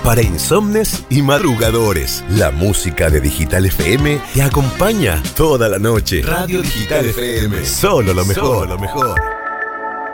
para insomnes y madrugadores. La música de Digital FM te acompaña toda la noche. Radio Digital FM. Solo lo mejor, lo mejor.